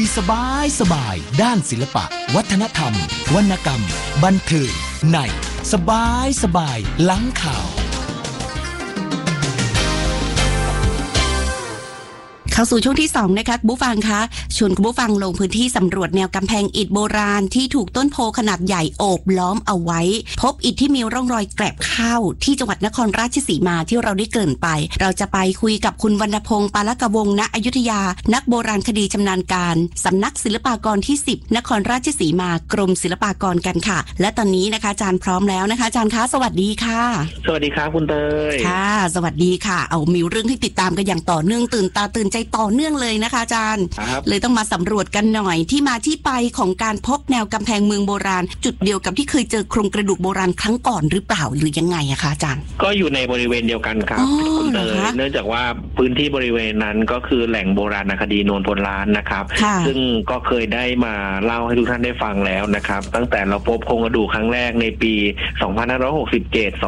สบายด้านศิลปะวัฒนธรรมวรรณกรรมบันเทิงในสบายหลังข่าวเข้าสู่ช่วงที่2นะคะคุณผู้ฟังคะชวนคุณผู้ฟังลงพื้นที่สำรวจแนวกำแพงอิฐโบราณที่ถูกต้นโพขนาดใหญ่โอบล้อมเอาไว้พบอิฐที่มีร่องรอยแกลบข้าวที่จังหวัดนครราชสีมาที่เราได้เกริ่นไปเราจะไปคุยกับคุณวรรณพงษ์ปาลกวงศ์ณอยุธยานักโบราณคดีชำนาญการสำนักศิลปากรที่10นครราชสีมากรมศิลปากรกันค่ะและตอนนี้นะคะอาจารย์พร้อมแล้วนะคะอาจารย์คะสวัสดีค่ะสวัสดีครับคุณเตยค่ะสวัสดีค่ะเอามีเรื่องให้ติดตามกันอย่างต่อเนื่องตื่นตาตื่นใจต่อเนื่องเลยนะคะอาจารย์เลยต้องมาสำรวจกันหน่อยที่มาที่ไปของการพบแนวกำแพงเมืองโบราณจุดเดียวกับที่เคยเจอโครงกระดูกโบราณครั้งก่อนหรือเปล่าหรือยังไงอะคะอาจารย์ก็อยู่ในบริเวณเดียวกันครับคุณเตยเนื่องจากว่าพื้นที่บริเวณนั้นก็คือแหล่งโบราณคดีโนนพลล้านนะครับซึ่งก็เคยได้มาเล่าให้ทุกท่านได้ฟังแล้วนะครับตั้งแต่เราพบโครงกระดูกครั้งแรกในปี2567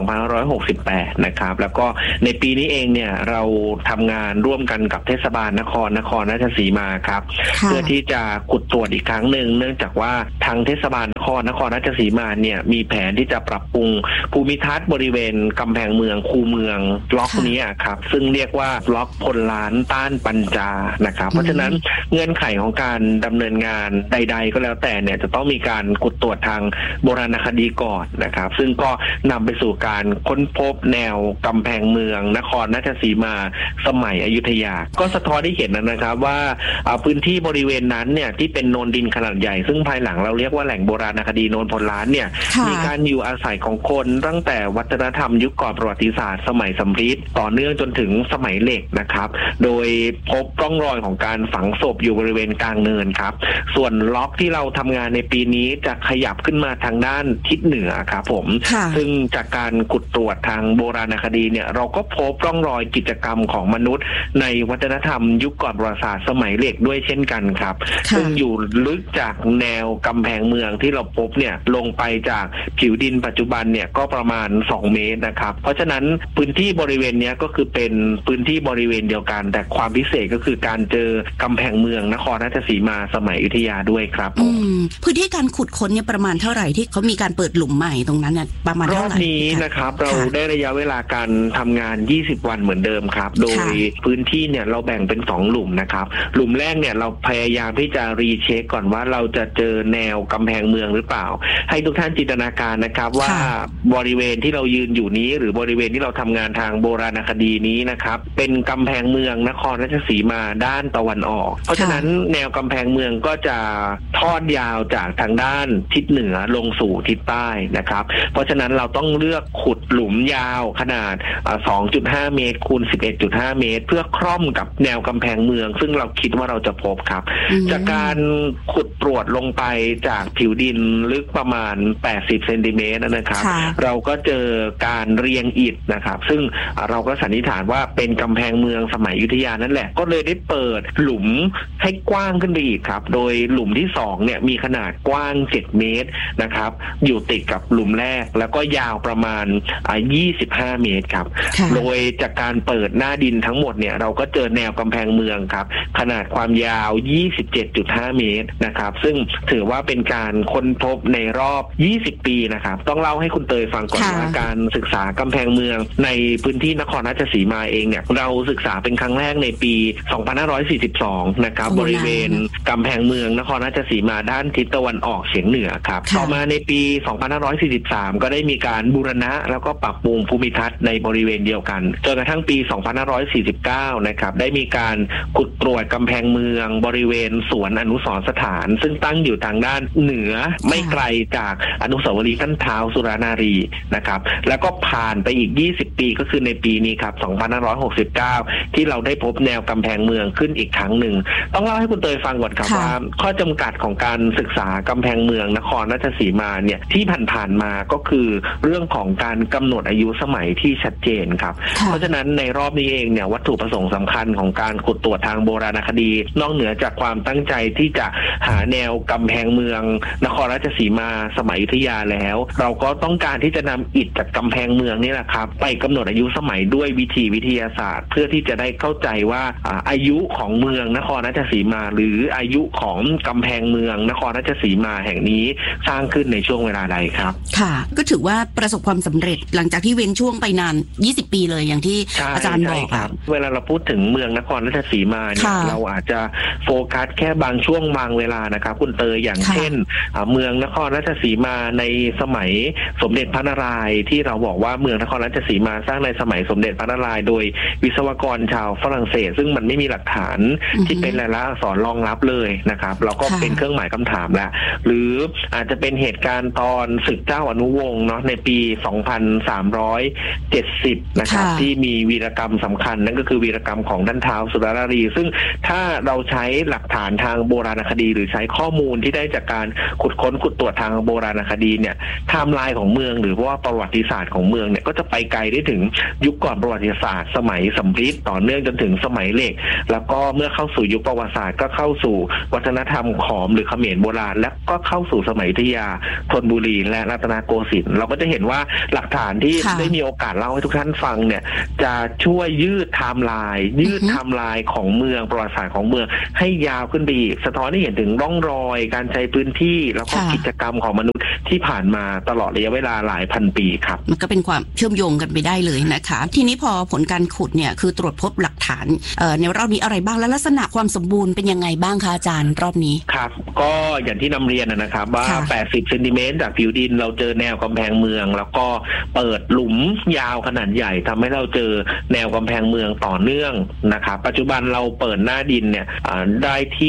2568นะครับแล้วก็ในปีนี้เองเนี่ยเราทำงานร่วมกันกับเทศบาลนครราชสีมาครับเพื่อที่จะขุดตรวจอีกครั้งหนึ่งเนื่องจากว่าทางเทศบาลนครราชสีมาเนี่ยมีแผนที่จะปรับปรุงภูมิทัศน์บริเวณกำแพงเมืองคูเมืองล็อกนี้ครับซึ่งเรียกว่าล็อกพลล้านต้านปัญจานะครับเพราะฉะนั้นเงื่อนไขของการดำเนินงานใดๆก็แล้วแต่เนี่ยจะต้องมีการขุดตรวจทางโบราณคดีก่อนนะครับซึ่งก็นำไปสู่การค้นพบแนวกำแพงเมืองนครราชสีมาสมัยอยุธยาก็สะท้อนให้เห็นนะครับว่าพื้นที่บริเวณนั้นเนี่ยที่เป็นโนนดินขนาดใหญ่ซึ่งภายหลังเราเรียกว่าแหล่งโบราณคดีโนนพลล้านเนี่ยมีการอยู่อาศัยของคนตั้งแต่วัฒนธรรมยุคก่อนประวัติศาสตร์สมัยสำริดต่อเนื่องจนถึงสมัยเหล็กนะครับโดยพบร่องรอยของการฝังศพอยู่บริเวณกลางเนินครับส่วนล็อกที่เราทำงานในปีนี้จะขยับขึ้นมาทางด้านทิศเหนือครับผมซึ่งจากการขุดตรวจทางโบราณคดีเนี่ยเราก็พบร่องรอยกิจกรรมของมนุษย์ในวัฒนธรรมยุคก่อนประวัติศาสตร์สมัยเหล็กด้วยเช่นกันครับซึ่งอยู่ลึกจากแนวกำแพงเมืองที่เราพบเนี่ยลงไปจากผิวดินปัจจุบันเนี่ยก็ประมาณ2 เมตรนะครับเพราะฉะนั้นพื้นที่บริเวณนี้ก็คือเป็นพื้นที่บริเวณเดียวกันแต่ความพิเศษก็คือการเจอกำแพงเมืองนครราชสีมาสมัยอยุธยาด้วยครับพื้นที่การขุดค้นเนี่ยประมาณเท่าไหร่ที่เขามีการเปิดหลุมใหม่ตรงนั้นเนี่ยประมาณเท่าไหร่รอบนี้นะครับเราได้ระยะเวลาการทำงาน20 วันเหมือนเดิมครับโดยพื้นที่เนี่ยเราแบ่งเป็น2 หลุมนะครับหลุมแรกเนี่ยเราพยายามที่จะรีเช็คก่อนว่าเราจะเจอแนวกำแพงเมืองหรือเปล่าให้ทุกท่านจินตนาการนะครับว่าบริเวณที่เรายืนอยู่นี้หรือบริเวณที่เราทำงานทางโบราณคดีนี้นะครับเป็นกำแพงเมืองนครราชสีมาด้านตะวันออกเพราะฉะนั้นแนวกำแพงเมืองก็จะทอดยาวจากทางด้านทิศเหนือลงสู่ทิศใต้นะครับเพราะฉะนั้นเราต้องเลือกขุดหลุมยาวขนาด 2.5 เมตรคูณ 11.5 เมตรเพื่อคร่อมกับแนวกำแพงเมืองซึ่งเราคิดว่าเราจะพบครับจากการขุดตรวจลงไปจากผิวดินลึกประมาณ80 เซนติเมตรนะครับเราก็เจอการเรียงอิฐนะครับซึ่งเราก็สันนิษฐานว่าเป็นกำแพงเมืองสมัยอยุธยานั่นแหละก็เลยได้เปิดหลุมให้กว้างขึ้นไปอีกครับโดยหลุมที่2เนี่ยมีขนาดกว้าง7 เมตรนะครับอยู่ติดกับหลุมแรกแล้วก็ยาวประมาณ25 เมตรครับโดยจากการเปิดหน้าดินทั้งหมดเนี่ยเราก็เจอแนวกำแพงเมืองครับขนาดความยาว 27.5 เมตรนะครับซึ่งถือว่าเป็นการค้นพบในรอบ20 ปีนะครับต้องเล่าให้คุณเตยฟังก่อนว่าการศึกษากำแพงเมืองในพื้นที่นครราชสีมาเองเนี่ยเราศึกษาเป็นครั้งแรกในปี 2542 นะครับบริเวณกำแพงเมืองนครราชสีมาด้านทิศตะวันออกเฉียงเหนือครับต่อมาในปี 2543 ก็ได้มีการบูรณะแล้วก็ปรับปรุงภูมิทัศน์ในบริเวณเดียวกันจนกระทั่งปี 2549 นะครับได้มีการขุดตรวจกำแพงเมืองบริเวณสวนอนุสรณ์สถานซึ่งตั้งอยู่ทางด้านเหนือไม่ไกลจากอนุสาวรีย์ท่านท้าวสุรานารีนะครับแล้วก็ผ่านไปอีก20 ปีก็คือในปีนี้ครับ 2569 ที่เราได้พบแนวกำแพงเมืองขึ้นอีกครั้งหนึ่งต้องเล่าให้คุณเตยฟังก่อนครับว่าข้อจำกัดของการศึกษากำแพงเมืองนครราชสีมาเนี่ยที่ผ่านมาก็คือเรื่องของการกำหนดอายุสมัยที่ชัดเจนครับเพราะฉะนั้นในรอบนี้เองเนี่ยวัตถุประสงค์สำคัญของการขุดตรวจทางโบราณคดีนอกเหนือจากความตั้งใจที่จะหาแนวกำแพงเมืองนครรราชสีมาสมัยอยุธยาแล้วเราก็ต้องการที่จะนำอิฐจากกำแพงเมืองนี่แหละครับไปกำหนดอายุสมัยด้วยวิทยาศาสตร์เพื่อที่จะได้เข้าใจว่าอายุของเมืองนครราชสีมาหรืออายุของกำแพงเมืองนครราชสีมาแห่งนี้สร้างขึ้นในช่วงเวลาใดครับค่ะก็ถือว่าประสบความสำเร็จหลังจากที่เว้นช่วงไปนาน20 ปีเลยอย่างที่อาจารย์บอกครับเวลาเราพูดถึงเมืองนครราชสีมาเนี่ยเราอาจจะโฟกัสแค่บางช่วงบางเวลานะครับคุณเตยอย่างเช่นเมืองนครราชสีมาในสมัยสมเด็จพระนารายณ์ที่เราบอกว่าเมืองนครราชสีมาสร้างในสมัยสมเด็จพระนารายณ์โดยวิศวกรชาวฝรั่งเศสซึ่งมันไม่มีหลักฐานที่เป็นลายลักษณ์อักษรรองรับเลยนะครับเราก็เป็นเครื่องหมายคำถามแล้วหรืออาจจะเป็นเหตุการณ์ตอนศึกเจ้าอนุวงศ์เนาะในปี 2370 นะครับที่มีวีรกรรมสำคัญนั่นก็คือวีรกรรมของท่านท้าวสุรนารีซึ่งถ้าเราใช้หลักฐานทางโบราณคดีหรือใช้ข้อมูลที่ได้จากการขุดค้นขุดตรวจทางโบราณคดีเนี่ยไทม์ไลน์ของเมืองหรือว่าประวัติศาสตร์ของเมืองเนี่ยก็จะไปไกลได้ถึงยุคก่อนประวัติศาสตร์สมัยสำริดต่อเนื่องจนถึงสมัยเหล็กแล้วก็เมื่อเข้าสู่ยุคประวัติศาสตร์ก็เข้าสู่วัฒนธรรมขอมหรือเขมรโบราณและก็เข้าสู่สมัยอยุธยาธนบุรีและรัตนโกสินทร์เราก็จะเห็นว่าหลักฐานที่ได้มีโอกาสเล่าให้ทุกท่านฟังเนี่ยจะช่วยยืดไทม์ไลน์ของเมืองประวัติศาสตร์ของเมืองให้ยาวขึ้นไปอีกสะท้อนให้เห็นถึงร่องรอยการใช้พื้นที่แล้วก็กิจกรรมของมนุษย์ที่ผ่านมาตลอดระยะเวลาหลายพันปีครับมันก็เป็นความเชื่อมโยงกันไปได้เลยนะคะทีนี้พอผลการขุดเนี่ยคือตรวจพบหลักฐานในรอบนี้อะไรบ้างและลักษณะความสมบูรณ์เป็นยังไงบ้างคะอาจารย์รอบนี้ครับก็อย่างที่นำเรียนนะครับว่า80 เซนติเมตรจากผิวดินเราเจอแนวกำแพงเมืองแล้วก็เปิดหลุมยาวขนาดใหญ่ทำให้เราเจอแนวกำแพงเมืองต่อเนื่องนะครับปัจจุบันเราเปิดหน้าดินเนี่ยได้ที่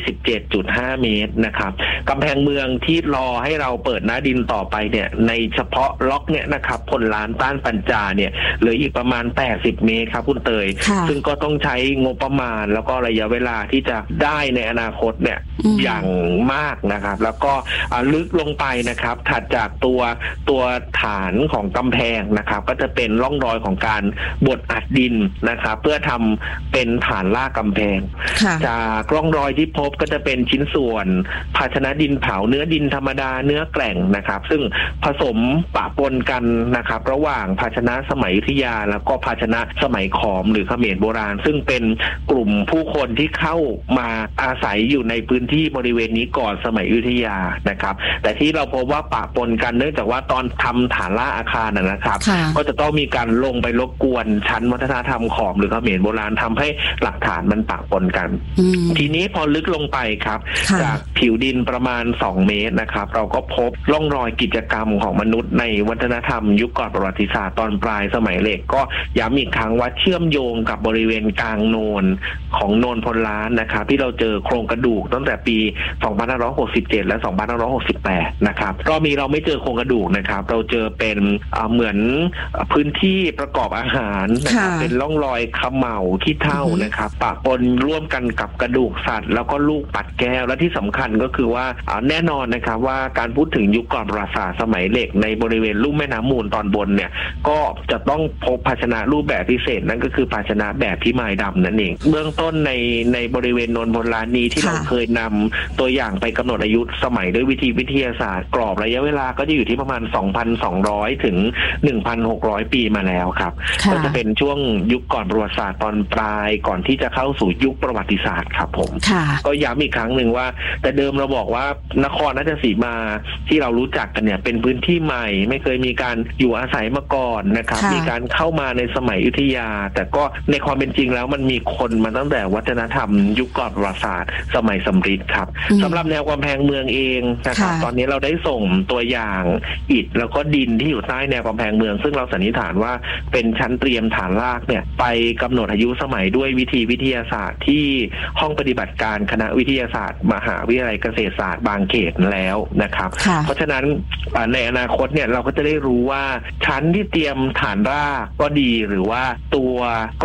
27.5 เมตรนะครับกำแพงเมืองที่รอให้เราเปิดหน้าดินต่อไปเนี่ยในเฉพาะล็อกเนี่ยนะครับพลล้านต้านปัญจาเนี่ยเหลืออีกประมาณ80 เมตรครับคุณเตยซึ่งก็ต้องใช้งบประมาณแล้วก็ระยะเวลาที่จะได้ในอนาคตเนี่ยอย่างมากนะครับแล้วก็ลึกลงไปนะครับถัดจากตัวฐานของกำแพงนะครับก็จะเป็นร่องรอยของการบดอัดดินนะครับเพื่อทำเป็นฐานลากกำแพงจากร่องรอยที่พบก็จะเป็นชิ้นส่วนภาชนะดินเผาเนื้อดินธรรมดาเนื้อแกร่งนะครับซึ่งผสมปะปนกันนะครับระหว่างภาชนะสมัยอยุธยาแล้วก็ภาชนะสมัยขอมหรือเขมรโบราณซึ่งเป็นกลุ่มผู้คนที่เข้ามาอาศัยอยู่ในพื้นที่บริเวณนี้ก่อนสมัยอยุธยานะครับแต่ที่เราพบว่าปะปนกันเนื่องจากว่าตอนทำฐานล่าอาคารนะครับก็จะต้องมีการลงไปรบกวนชั้นวัฒนธรรมขอมหรือเขมรโบราณทำให้หลักฐานมันปะปนกันทีนี้พอลึกลงไปครับจากผิวดินประมาณ2 เมตรนะครับเราก็พบร่องรอยกิจกรรมของมนุษย์ในวัฒนธรรมยุคก่อนประวัติศาสตร์ตอนปลายสมัยเหล็กก็ย้ำอีกครั้งว่าเชื่อมโยงกับบริเวณกลางโนนของโนนพลล้านนะครับที่เราเจอโครงกระดูกตั้งแต่ปี 2567 และ 2568 นะครับรอบนี้เราไม่เจอโครงกระดูกนะครับเราเจอเป็นเหมือนพื้นที่ประกอบอาหารนะครับเป็นร่องรอยเขม่าขี้เถ้านะครับปะปนร่วมกันกับกระดูกสัตว์แล้วก็ลูกปัดแก้วและที่สำคัญก็คือว่าแน่นอนนะครับว่าการพูดถึงยุคก่อนประวัติศาสตร์สมัยเหล็กในบริเวณลุ่มแม่น้ำมูลตอนบนเนี่ยก็จะต้องพบภาชนะรูปแบบพิเศษนั่นก็คือภาชนะแบบพิมายดำนั่นเองเบื้องต้นในบริเวณโนนพลล้านนี้ที่เราเคยนำตัวอย่างไปกำหนดอายุสมัยด้วยวิทยาศาสตร์กรอบระยะเวลาก็จะอยู่ที่ประมาณ 2,200 ถึง 1,600 ปีมาแล้วครับก็จะเป็นช่วงยุคก่อนประวัติศาสตร์ตอนปลายก่อนที่จะเข้าสู่ยุคประวัติศาสตร์ครับผมก็ย้ำอีกครั้งหนึ่งว่าแต่เดิมเราบอกว่านครราชสีมาที่เรารู้จักกันเนี่ยเป็นพื้นที่ใหม่ไม่เคยมีการอยู่อาศัยมาก่อนนะครับมีการเข้ามาในสมัยอยุธยาแต่ก็ในความเป็นจริงแล้วมันมีคนมาตั้งแต่วัฒนธรรมยุคก่อนประวัติศาสตร์สมัยสำริดครับสำหรับแนวกำแพงเมืองเองนะครับตอนนี้เราได้ส่งตัวอย่างอิฐแล้วก็ดินที่อยู่ใต้แนวกำแพงเมืองซึ่งเราสันนิษฐานว่าเป็นชั้นเตรียมฐานรากเนี่ยไปกำหนดอายุสมัยด้วยวิทยาศาสตร์ที่ห้องปฏิบัติการคณะวิทยาศาสตร์มหาวิทยาลัยเกษตรศาสตร์บางเขตแล้วนะครับเพราะฉะนั้นในอนาคตเนี่ยเราก็จะได้รู้ว่าชั้นที่เตรียมฐานรากก็ดีหรือว่าตัวก้อนอิฐ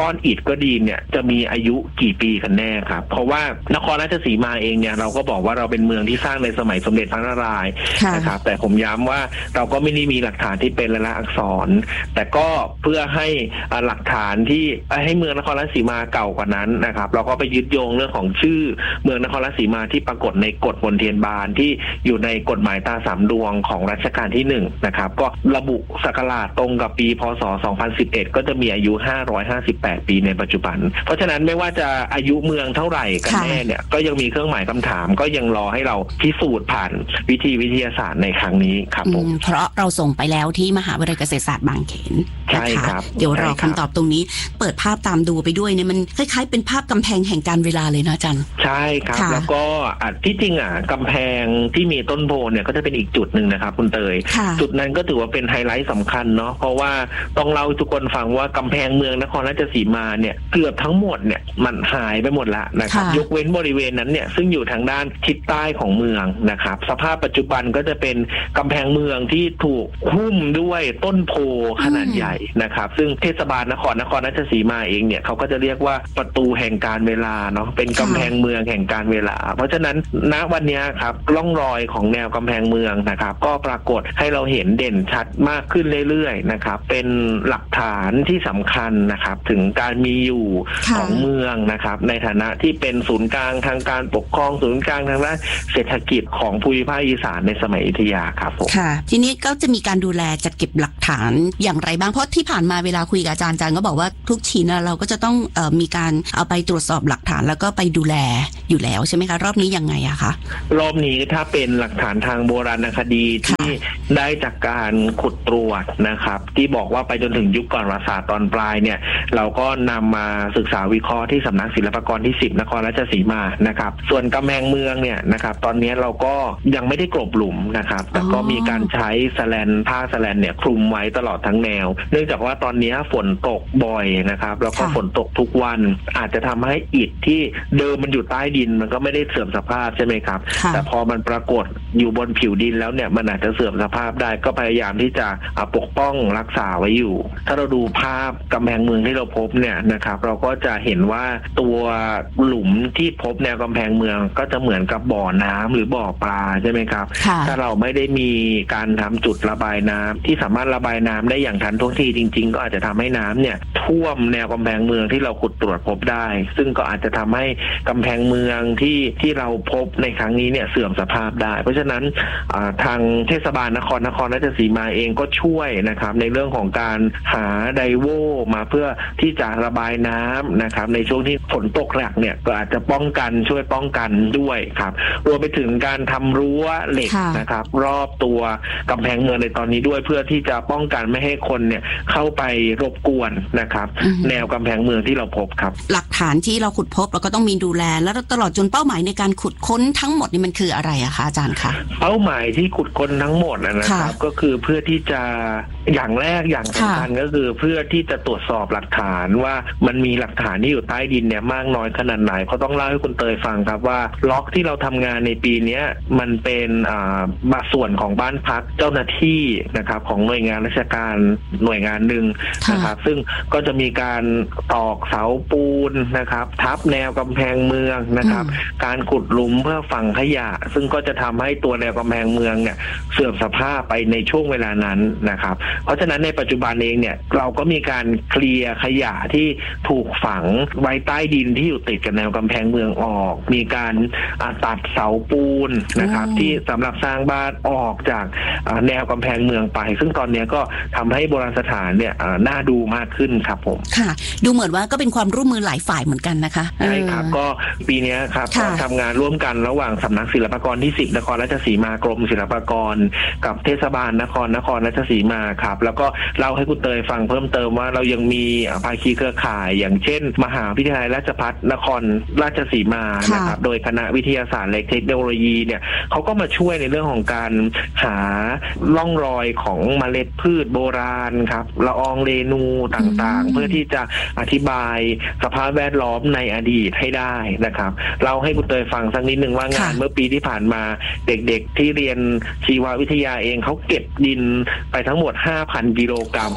ก็ดีเนี่ยจะมีอายุกี่ปีกันแน่ครับเพราะว่านครราชสีมาเองเนี่ยเราก็บอกว่าเราเป็นเมืองที่สร้างในสมัยสมเด็จพระนารายณ์นะครับแต่ผมย้ำว่าเราก็ไม่ได้มีหลักฐานที่เป็นลายลักษณ์อักษรแต่ก็เพื่อให้หลักฐานที่ให้เมืองนครราชสีมาเก่ากว่านั้นนะครับเราก็ไปยึดโยงเรื่องของชื่อเมืองนครราชสีมาที่ปรากฏในกฎมณฑลบาลที่อยู่ในกฎหมายตาสามดวงของรัชกาลที่1นะครับก็ระบุศักราชตรงกับปีพ.ศ. 2011ก็จะมีอายุ558ปีในปัจจุบันเพราะฉะนั้นไม่ว่าจะอายุเมืองเท่าไหร่กันแน่เนี่ยก็ยังมีเครื่องหมายคำถามก็ยังรอให้เราพิสูจน์ผ่านวิทยาศาสตร์ในครั้งนี้ครับผมเพราะเราส่งไปแล้วที่มหาวิทยาลัยเกษตรศาสตร์บางเขนใช่ครับเดี๋ยวรอคำตอบตรงนี้เปิดภาพตามดูไปด้วยเนี่ยมันคล้ายๆเป็นภาพกำแพงแห่งการเวลาเลยนะอาจารย์ใช่ครับแล้วก็ที่จริงกำแพงที่มีต้นโพเนี่ยก็จะเป็นอีกจุดหนึ่งนะครับคุณเตยจุดนั้นก็ถือว่าเป็นไฮไลท์สำคัญเนาะเพราะว่าต้องเล่าทุกคนฟังว่ากำแพงเมืองนครราชสีมาเนี่ยเกือบทั้งหมดเนี่ยมันหายไปหมดละนะครับยกเว้นบริเวณนั้นเนี่ยซึ่งอยู่ทางด้านทิศใต้ของเมืองนะครับสภาพปัจจุบันก็จะเป็นกำแพงเมืองที่ถูกหุ้มด้วยต้นโพขนาดใหญ่นะครับซึ่งเทศบาลนครราชสีมาเองเนี่ยเขาก็จะเรียกว่าประตูแห่งการเวลาเนาะเป็นกำแพงเมืองแห่งการเวลาเพราะฉะนั้นณวันนี้ครับร่องรอยของแนวกำแพงเมืองนะครับก็ปรากฏให้เราเห็นเด่นชัดมากขึ้นเรื่อยๆนะครับเป็นหลักฐานที่สำคัญนะครับถึงการมีอยู่ของเมืองนะครับในฐานะที่เป็นศูนย์กลางทางการปกครองศูนย์กลางทางด้านเศรษฐกิจของภูมิภาคอีสานในสมัยอยุธยาครับผมค่ะทีนี้ก็จะมีการดูแลจัดเก็บหลักฐานอย่างไรบ้างเพราะที่ผ่านมาเวลาคุยกับอาจารย์ก็บอกว่าทุกชิ้นเราก็จะต้องมีการเอาไปตรวจสอบหลักฐานแล้วก็ไปดูแลอยู่แล้วใช่ไหมคะรอบนี้ยังไงอะคะรอบนี้ถ้าเป็นหลักฐานทางโบราณคดีที่ได้จากการขุดตรวจนะครับที่บอกว่าไปจนถึงยุคก่อนประวัติศาสตร์ตอนปลายเนี่ยเราก็นำมาศึกษาวิเคราะห์ที่สำนักศิลปากรที่10นครราชสีมานะครับส่วนกำแพงเมืองเนี่ยนะครับตอนนี้เราก็ยังไม่ได้กลบหลุมนะครับแต่ก็มีการใช้แสแลนผ้าแสแลนเนี่ยคลุมไว้ตลอดทั้งแนวเนื่องจากว่าตอนนี้ฝนตกบ่อยนะครับแล้วก็ฝนตกทุกวันอาจจะทำให้อิฐที่เดิมมันอยู่ใต้ดินมันก็ไม่ได้เสื่อมสภาพใช่ไหมครับแต่พอมันปรากฏอยู่บนผิวดินแล้วเนี่ยมันอาจจะเสื่อมสภาพได้ก็พยายามที่จะปกป้องรักษาไว้อยู่ถ้าเราดูภาพกำแพงเมืองที่เราพบเนี่ยนะครับเราก็จะเห็นว่าตัวหลุมที่พบแนวกำแพงเมืองก็จะเหมือนกับบ่อน้ำหรือบ่อปลาใช่ไหมครับถ้าเราไม่ได้มีการทำจุดระบายน้ำที่สามารถระบายน้ำได้อย่างทันท่วงทีจริงๆก็อาจจะทำให้น้ำเนี่ยท่วมแนวกำแพงเมืองที่เราขุดตรวจพบได้ซึ่งก็อาจจะทำให้กำแพงเมืองที่เราพบในครั้งนี้เนี่ยเสื่อมสภาพได้เพราะฉะนั้นทางเทศบาลนครราชสีมาเองก็ช่วยนะครับในเรื่องของการหาไดโวมาเพื่อที่จะระบายน้ำนะครับในช่วงที่ฝนตกหนักเนี่ยก็อาจจะช่วยป้องกันด้วยครับรวมไปถึงการทำรั้วเหล็กนะครับรอบตัวกำแพงเมืองในตอนนี้ด้วยเพื่อที่จะป้องกันไม่ให้คนเนี่ยเข้าไปรบกวนนะครับแนวกำแพงเมืองที่เราพบครับหลักฐานที่เราขุดพบเราก็ต้องมีดูแลแล้วตลอดจนเป้าหมายในการขุดค้นทั้งหมดนี่มันคืออะไรอะคะอาจารย์คะเป้าหมายที่ขุดค้นทั้งหมดนะครับก็คือเพื่อที่จะอย่างแรกอย่างสำคัญก็คือเพื่อที่จะตรวจสอบหลักฐานว่ามันมีหลักฐานที่อยู่ใต้ดินเนี่ยมากน้อยขนาดไหนเพราะต้องเล่าให้คุณเตยฟังครับว่าล็อกที่เราทำงานในปีนี้มันเป็นส่วนของบ้านพักเจ้าหน้าที่นะครับของหน่วยงานราชการหน่วยงานหนึ่งนะครับซึ่งก็จะมีการตอกเสาปูนนะครับทับแนวกำแพงเมืองนะครับการขุดหลุมเพื่อฝังขยะซึ่งก็จะทำให้ตัวแนวกำแพงเมืองเนี่ยเสื่อมสภาพไปในช่วงเวลานั้นนะครับเพราะฉะนั้นในปัจจุบันเองเนี่ยเราก็มีการเคลียร์ขยะที่ถูกฝังไว้ใต้ดินที่อยู่ติดกับแนวกำแพงเมืองออกมีการตัดเสาปูนนะครับที่สำหรับสร้างบ้านออกจากแนวกำแพงเมืองไปซึ่งตอนนี้ก็ทำให้โบราณสถานเนี่ยน่าดูมากขึ้นครับผมค่ะดูเหมือนว่าก็เป็นความร่วมมือหลายฝ่ายเหมือนกันนะคะใช่ครับก็ปีนี้ครับทำงานร่วมกันระหว่างสำนักศิลปากรที่10นครราชสีมากรมศิลปากรกับเทศบาลนครราชสีมาครับแล้วก็เล่าให้คุณเตยฟังเพิ่มเติมว่าเรายังมีภาคีเครือข่ายอย่างเช่นมหาวิทยาลัยราชภัฏนครราชสีมานะครับโดยคณะวิทยาศาสตร์และเทคโนโลยีเนี่ยเขาก็มาช่วยในเรื่องของการหาร่องรอยของเมล็ดพืชโบราณครับละอองเรนูต่างๆเพื่อที่จะอธิบายสภาพแวดล้อมในอดีตให้ได้นะครับเราให้คุณเตยฟังสักนิดนึงว่างานเมื่อปีที่ผ่านมาเด็กๆที่เรียนชีววิทยาเองเขาเก็บดินไปทั้งหมด 5,000 กิโลกรัม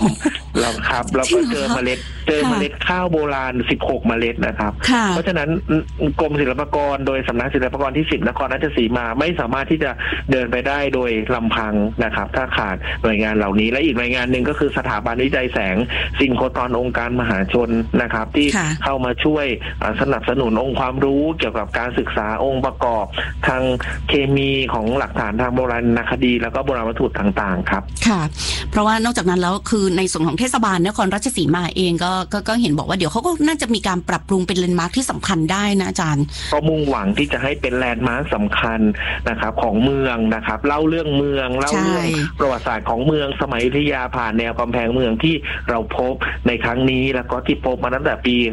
แล้วครับแล้วก็เจอเมล็ดข้าวโบราณ16เมล็ดนะครับเพราะฉะนั้นกรมศิลปากรโดยสำนักศิลปากรที่10นครราชสีมาไม่สามารถที่จะเดินไปได้โดยลำพังนะครับถ้าขาดหน่วยงานเหล่านี้และอีกหน่วยงานหนึ่งก็คือสถาบันวิจัยแสงซินโครตรอนองค์การมหาชนนะครับที่เข้ามาช่วยสนับสนุนองค์ความรู้เกี่ยวกับการศึกษาองค์ประกอบทางเคมีของหลักฐานทางโบราณคดีแล้วก็โบราณวัตถุต่างๆครับค่ะเพราะว่านอกจากนั้นแล้วคือในส่วนของเทศบาลนครราชสีมาเองก็เห็นบอกว่าเดี๋ยวเขาก็น่าจะมีการปรับปรุงเป็นแลนด์มาร์คที่สำคัญได้นะอาจารย์ก็มุ่งหวังที่จะให้เป็นแลนด์มาร์คสำคัญนะครับของเมืองนะครับเล่าเรื่องเมืองเล่าเรื่องประวัติศาสตร์ของเมืองสมัยอยุธยาผ่านแนวกำแพงเมืองที่เราพบในครั้งนี้แล้วก็ที่พบมาตั้งแต่ปี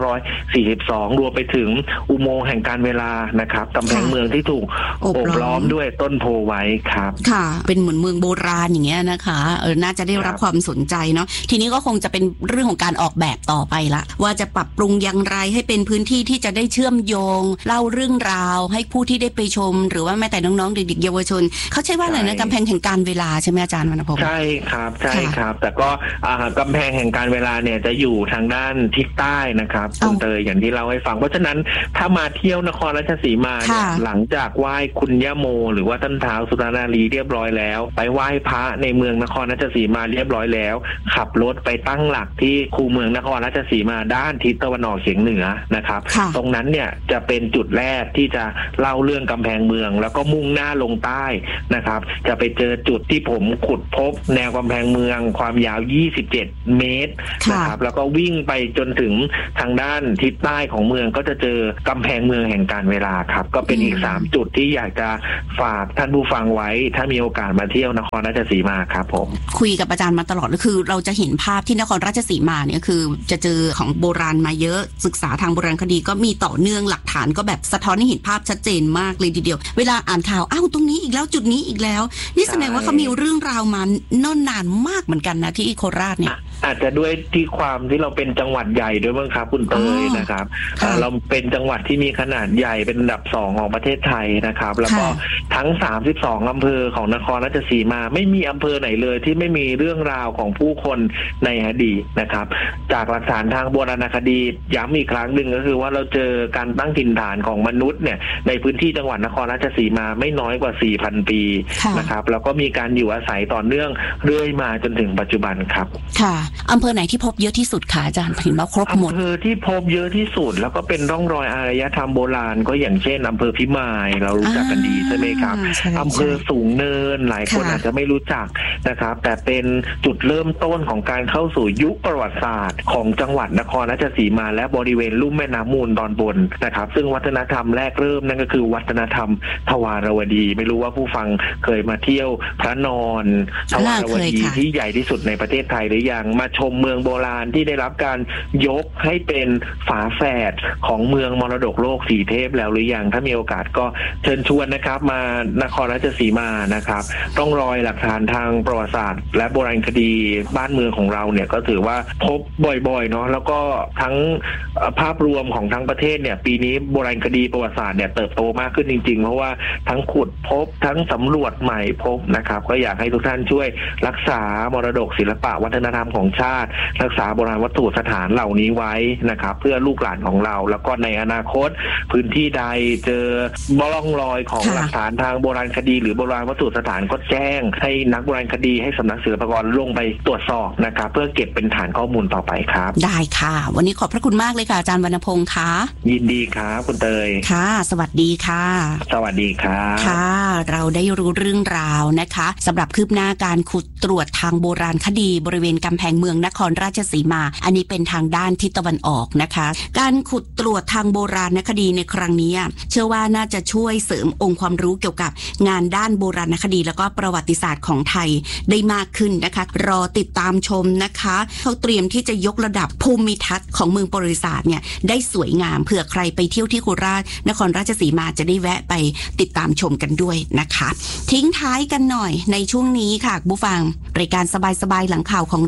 2542รวมไปถึงอุโมงค์แห่งการเวลานะครับกำแพงเมืองที่ถูกโอบล้อมด้วยต้นโพไว้ครับค่ะเป็นเหมือนเมืองโบราณอย่างเงี้ยนะคะน่าจะได้รับความสนใจเนาะทีนี้ก็คงจะเป็นเรื่องของการออกแบบต่อไปละว่าจะปรับปรุงอย่างไรให้เป็นพื้นที่ที่จะได้เชื่อมโยงเล่าเรื่องราวให้ผู้ที่ได้ไปชมหรือว่าแม้แต่น้องๆเด็กๆเยาวชนเขาใช้ว่าอะไรนะกำแพงแห่งการเวลาใช่ไหมอาจารย์วรรณพงศ์ใช่ครับแต่ก็กำแพงแห่งการเวลาเนี่ยจะอยู่ทางด้านทิศใต้นะครับคุณเตยอย่างที่เราให้ฟังเพราะฉะนั้นถ้ามาเที่ยวนครราชสีมาเนี่ยหลังจากไหว้คุณย่าโมหรือว่าท่านท้าวสุนารีเรียบร้อยแล้วไปไหว้พระในเมืองนครราชสีมาเรียบร้อยแล้วขับรถไปตั้งหลักที่คูเมืองนครราชสีมาด้านทิศตะวันออกเฉียงเหนือนะครับตรงนั้นเนี่ยจะเป็นจุดแรกที่จะเล่าเรื่องกำแพงเมืองแล้วก็มุ่งหน้าลงใต้นะครับจะไปเจอจุดที่ผมขุดพบแนวกำแพงเมืองความยาว27เมตรนะครับแล้วก็วิ่งไปจนถึงทางด้านทิศใต้ของเมืองก็จะเจอกำแพงเมืองแห่งการเวลาครับก็เป็นอีก3จุดที่อยากจะฝากท่านผู้ฟังไว้ถ้ามีโอกาสมาเที่ยวนครราชสีมาครับผมคุยกับอาจารย์มาตลอดก็คือเราจะเห็นภาพที่นครราชสีมาเนี่ยคือจะเจอของโบราณมาเยอะศึกษาทางโบราณคดีก็มีต่อเนื่องหลักฐานก็แบบสะท้อนให้เห็นภาพชัดเจนมากเลยทีเดียวเวลาอ่านข่าวอ้าวตรงนี้อีกแล้วจุดนี้อีกแล้วนี่แสดงว่าเขามีเรื่องราวมาเนิ่นนานมากเหมือนกันนะที่โคราชเนี่ยอาจจะด้วยที่ความที่เราเป็นจังหวัดใหญ่ด้วยมั้งครับคุณเตยนะครับเราเป็นจังหวัดที่มีขนาดใหญ่เป็นอันดับ2ของประเทศไทยนะครับแล้วก็ทั้ง32อำเภอของนครราชสีมาไม่มีอำเภอไหนเลยที่ไม่มีเรื่องราวของผู้คนในอดีตนะครับจากหลักฐานทางโบราณคดีย้ำอีกครั้งหนึ่งก็คือว่าเราเจอการตั้งถิ่นฐานของมนุษย์เนี่ยในพื้นที่จังหวัดนครราชสีมาไม่น้อยกว่า 4,000 ปีนะครับแล้วก็มีการอยู่อาศัยต่อเนื่องเรื่อยมาจนถึงปัจจุบันครับค่ะอำเภอไหนที่พบเยอะที่สุดคะอาจารย์เห็นว่าครบหมดอำเภอที่พบเยอะที่สุดแล้วก็เป็นร่องรอยอารยธรรมโบราณก็อย่างเช่นอำเภอพิมายเรารู้จักกันดีใช่ไหมครับอำเภอสูงเนินหลายคนอาจจะไม่รู้จักนะครับแต่เป็นจุดเริ่มต้นของการเข้าสู่ยุคประวัติศาสตร์ของจังหวัดนครราชสีมาและบริเวณลุ่มแม่น้ำมูลตอนบนนะครับซึ่งวัฒนธรรมแรกเริ่มนั่นก็คือวัฒนธรรมทวารวดีไม่รู้ว่าผู้ฟังเคยมาเที่ยวพระนอนทวารวดีที่ใหญ่ที่สุดในประเทศไทยหรือยังมาชมเมืองโบราณที่ได้รับการยกให้เป็นฝาแฝดของเมืองมรดกโลกสีเทพแล้วหรือยังถ้ามีโอกาสก็เชิญชวนนะครับมานครราชสีมานะครับต้องรอยหลักฐานทางประวัติศาสตร์และโบราณคดีบ้านเมืองของเราเนี่ยก็ถือว่าพบบ่อยๆเนาะแล้วก็ทั้งภาพรวมของทั้งประเทศเนี่ยปีนี้โบราณคดีประวัติศาสตร์เนี่ยเติบโตมากขึ้นจริงๆเพราะว่าทั้งขุดพบทั้งสำรวจใหม่พบนะครับก็อยากให้ทุกท่านช่วยรักษามรดกศิลปะวัฒนธรรมของชาติรักษาโบราณวัตถุสถานเหล่านี้ไว้นะครับเพื่อลูกหลานของเราแล้วก็ในอนาคตพื้นที่ใดเจอร่องรอยของหลักฐานทางโบราณคดีหรือโบราณวัตถุสถานก็แจ้งให้นักโบราณคดีให้สำนักศิลปากรลงไปตรวจสอบนะครับเพื่อเก็บเป็นฐานข้อมูลต่อไปครับได้ค่ะวันนี้ขอบพระคุณมากเลยค่ะอาจารย์วรรณพงศ์ค่ะยินดีครับคุณเตยค่ะสวัสดีค่ะสวัสดีครับค่ะเราได้รู้เรื่องราวนะคะสำหรับคืบหน้าการขุดตรวจทางโบราณคดีบริเวณกำแพงเมืองนครราชสีมาอันนี้เป็นทางด้านทิศตะวันออกนะคะการขุดตรวจทางโบราณคดีในครั้งนี้เชื่อว่าน่าจะช่วยเสริมองค์ความรู้เกี่ยวกับงานด้านโบราณคดีแล้วก็ประวัติศาสตร์ของไทยได้มากขึ้นนะคะรอติดตามชมนะคะเขาเตรียมที่จะยกระดับภูมิทัศน์ของเมืองประวัติศาสตร์เนี่ยได้สวยงามเผื่อใครไปเที่ยวที่โคราชนครราชสีมาจะได้แวะไปติดตามชมกันด้วยนะคะทิ้งท้ายกันหน่อยในช่วงนี้ค่ะผู้ฟังรายการสบายๆหลังข่าวของเรา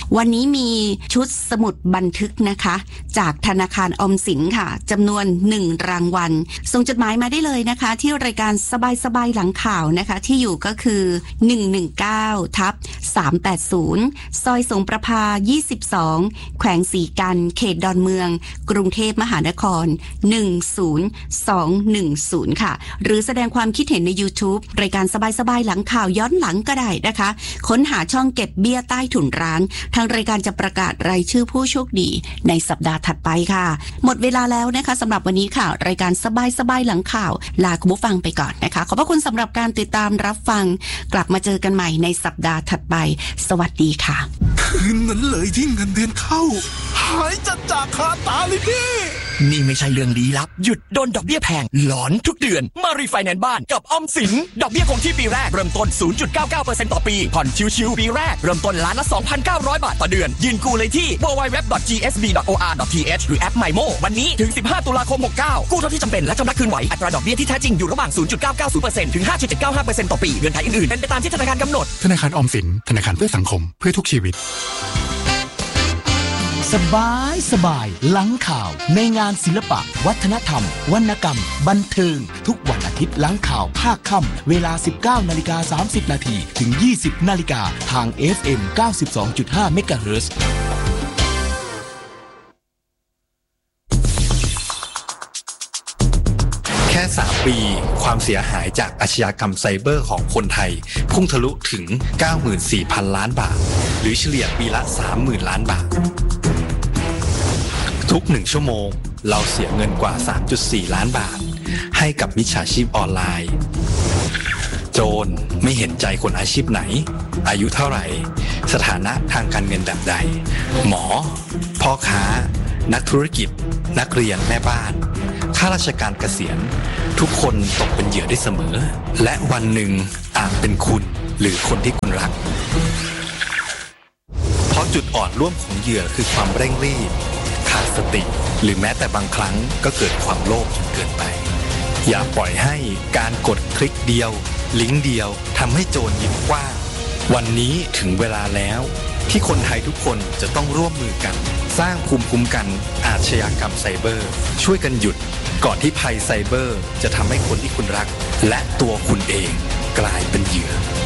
วันนี้มีชุดสมุดบันทึกนะคะจากธนาคารออมสินค่ะจำนวน1รางวัลส่งจดหมายมาได้เลยนะคะที่รายการสบายหลังข่าวนะคะที่อยู่ก็คือ119/380ซอยสงประภา22แขวงศรีกันเขตดอนเมืองกรุงเทพมหานคร10210ค่ะหรือแสดงความคิดเห็นใน YouTube รายการสบายหลังข่าวย้อนหลังก็ได้นะคะค้นหาช่องเก็บเบี้ยใต้ถุนร้านทางรายการจะประกาศรายชื่อผู้โชคดีในสัปดาห์ถัดไปค่ะหมดเวลาแล้วนะคะสำหรับวันนี้ค่ะรายการสบายหลังข่าวลาคุณผู้ฟังไปก่อนนะคะขอบพระคุณสำหรับการติดตามรับฟังกลับมาเจอกันใหม่ในสัปดาห์ถัดไปสวัสดีค่ะคืนนั้นเลยที่เงินเดือนเข้าหายจัดจากคาตาเลยพี่นี่ไม่ใช่เรื่องลี้ลับหยุดโดนดอกเบี้ยแพงหลอนทุกเดือนมารีไฟแนนซ์บ้านกับออมสินดอกเบี้ยคงที่ปีแรกเริ่มต้น 0.99% ต่อปีผ่อนชิวๆปีแรกเริ่มต้นล้านละ 2,900 บาทต่อเดือนยื่นกู้เลยที่ www.gsb.or.th หรือแอป MyMo วันนี้ถึง15ตุลาคม69กู้เท่าที่จำเป็นและชำระคืนไหวอัตราดอกเบี้ยที่แท้จริงอยู่ระหว่าง 0.990% ถึง 5.795% ต่อปีเงื่อนไขอื่นๆเป็นไปตามที่ธนาคารกำหนดธนาคารออมสินธนาคารเพื่อสังคมเพื่อทุกชีวิตสบายหลังข่าวในงานศิลปะวัฒนธรรมวรรณกรรมบันเทิงทุกวันอาทิตย์หลังข่าวภาคค่ำเวลา 19:30 นาทีถึง 20 นาฬิกาทาง FM 92.5 เมกะเฮิรตซ์แค่3ปีความเสียหายจากอาชญากรรมไซเบอร์ของคนไทยพุ่งทะลุถึง 94,000 ล้านบาทหรือเฉลี่ยปีละ 30,000 ล้านบาททุก1ชั่วโมงเราเสียเงินกว่า 3.4 ล้านบาทให้กับมิจฉาชีพออนไลน์โจรไม่เห็นใจคนอาชีพไหนอายุเท่าไหร่สถานะทางการเงินแบบใดหมอพ่อค้านักธุรกิจนักเรียนแม่บ้านข้าราชการเกษียณทุกคนตกเป็นเหยื่อได้เสมอและวันหนึ่งอาจเป็นคุณหรือคนที่คุณรักเพราะจุดอ่อนร่วมของเหยื่อคือความเร่งรีบขาดสติหรือแม้แต่บางครั้งก็เกิดความโลภจนเกินไปอย่าปล่อยให้การกดคลิกเดียวลิงก์เดียวทำให้โจรยิ้มกว้างวันนี้ถึงเวลาแล้วที่คนไทยทุกคนจะต้องร่วมมือกันสร้างภูมิคุ้มกันอาชญากรรมไซเบอร์ช่วยกันหยุดก่อนที่ภัยไซเบอร์จะทำให้คนที่คุณรักและตัวคุณเองกลายเป็นเหยื่อ